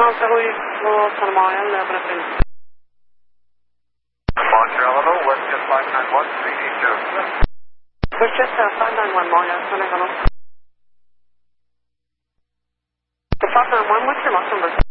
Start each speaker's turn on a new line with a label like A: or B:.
A: San Mayan, Lebanon.
B: Montreal, hello, Westjet 591, 382.
A: Westjet 591, Mayan, hello. The 591, what's your lot number?